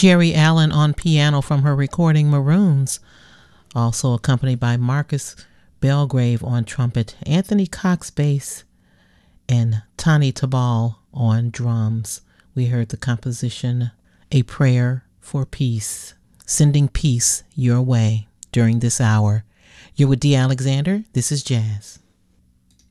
Jerry Allen on piano from her recording Maroons, also accompanied by Marcus Belgrave on trumpet, Anthony Cox bass, and Tani Tabal on drums. We heard the composition A Prayer for Peace, sending peace your way during this hour. You're with D. Alexander. This is Jazz.